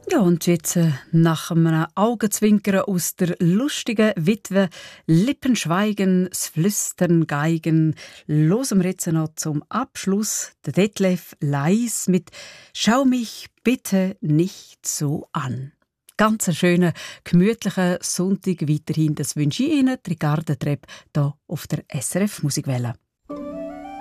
Ja, und jetzt nach einem Augenzwinkern aus der lustigen Witwe Lippenschweigen, das Flüstern, Geigen, hören wir jetzt noch zum Abschluss der Detlef Leis mit «Schau mich bitte nicht so an». Ganz einen schönen, gemütlichen Sonntag weiterhin. Das wünsche ich Ihnen, Ricarda Trepp, hier auf der SRF Musikwelle.